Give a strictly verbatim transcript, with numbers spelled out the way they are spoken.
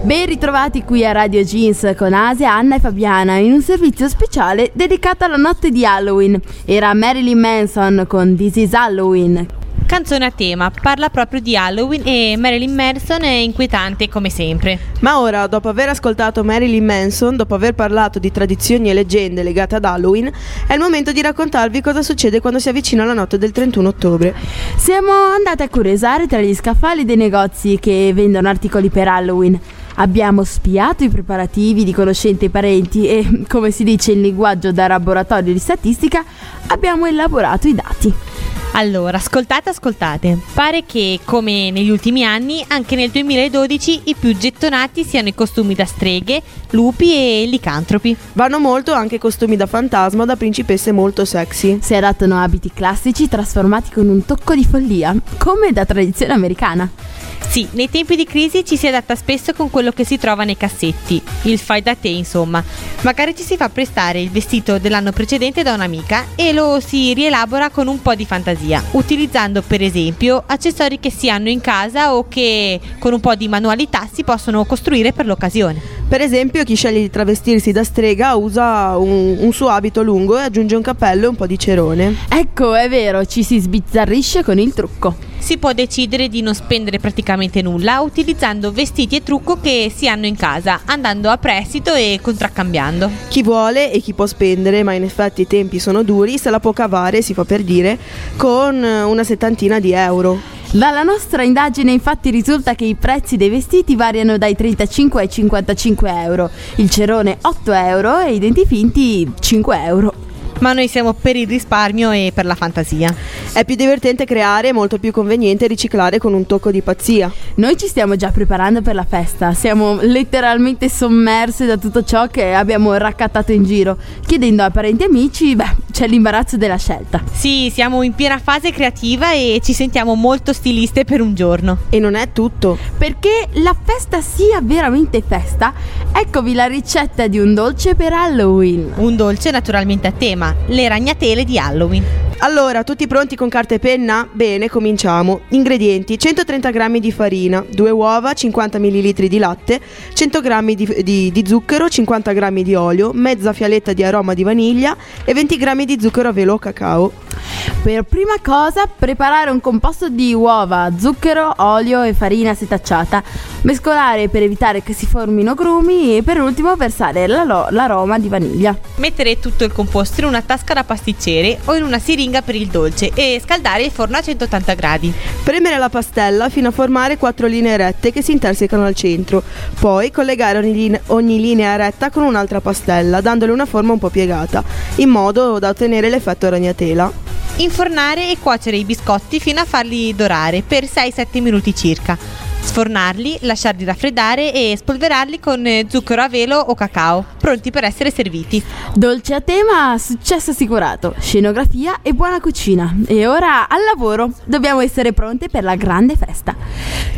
Ben ritrovati qui a Radio Jeans con Asia, Anna e Fabiana in un servizio speciale dedicato alla notte di Halloween. Era Marilyn Manson con This Is Halloween. Canzone a tema, parla proprio di Halloween e Marilyn Manson è inquietante come sempre. Ma ora, dopo aver ascoltato Marilyn Manson, dopo aver parlato di tradizioni e leggende legate ad Halloween, è il momento di raccontarvi cosa succede quando si avvicina la notte del trentuno ottobre. Siamo andati a curiosare tra gli scaffali dei negozi che vendono articoli per Halloween. Abbiamo spiato i preparativi di conoscenti e parenti e, come si dice in linguaggio da laboratorio di statistica, abbiamo elaborato i dati. Allora, ascoltate, ascoltate. Pare che, come negli ultimi anni, anche nel duemiladodici i più gettonati siano i costumi da streghe, lupi e licantropi. Vanno molto anche i costumi da fantasma o da principesse molto sexy. Si adattano abiti classici trasformati con un tocco di follia, come da tradizione americana. Sì, nei tempi di crisi ci si adatta spesso con quello che si trova nei cassetti, il fai da te insomma. Magari ci si fa prestare il vestito dell'anno precedente da un'amica e lo si rielabora con un po' di fantasia, utilizzando per esempio accessori che si hanno in casa o che con un po' di manualità si possono costruire per l'occasione. Per esempio, chi sceglie di travestirsi da strega usa un, un suo abito lungo e aggiunge un cappello e un po' di cerone. Ecco, è vero, ci si sbizzarrisce con il trucco. Si può decidere di non spendere praticamente nulla utilizzando vestiti e trucco che si hanno in casa, andando a prestito e contraccambiando. Chi vuole e chi può spendere, ma in effetti i tempi sono duri, se la può cavare, si fa per dire, con una settantina di euro. Dalla nostra indagine infatti risulta che i prezzi dei vestiti variano dai trentacinque ai cinquantacinque euro, il cerone otto euro e i denti finti cinque euro. Ma noi siamo per il risparmio e per la fantasia. È più divertente creare e molto più conveniente riciclare con un tocco di pazzia. Noi ci stiamo già preparando per la festa, siamo letteralmente sommerse da tutto ciò che abbiamo raccattato in giro. Chiedendo a parenti e amici, beh, c'è l'imbarazzo della scelta. Sì, siamo in piena fase creativa e ci sentiamo molto stiliste per un giorno. E non è tutto. Perché la festa sia veramente festa, eccovi la ricetta di un dolce per Halloween. Un dolce naturalmente a tema, le ragnatele di Halloween. Allora, tutti pronti con carta e penna? Bene, cominciamo. Ingredienti: centotrenta grammi di farina, due uova, cinquanta millilitri di latte, cento grammi di, di, di zucchero, cinquanta grammi di olio, mezza fialetta di aroma di vaniglia e venti grammi di zucchero a velo o cacao. Per prima cosa, preparare un composto di uova, zucchero, olio e farina setacciata. Mescolare per evitare che si formino grumi e per ultimo versare l'alo- l'aroma di vaniglia. Mettere tutto il composto in una tasca da pasticcere o in una siringa per il dolce e scaldare il forno a centottanta gradi. Premere la pastella fino a formare quattro linee rette che si intersecano al centro. Poi collegare ogni, linea, ogni linea retta con un'altra pastella, dandole una forma un po' piegata, in modo da ottenere l'effetto ragnatela. Infornare e cuocere i biscotti fino a farli dorare per sei sette minuti circa. Sfornarli, lasciarli raffreddare e spolverarli con zucchero a velo o cacao, pronti per essere serviti. Dolce a tema, successo assicurato, scenografia e buona cucina. E ora al lavoro, dobbiamo essere pronte per la grande festa.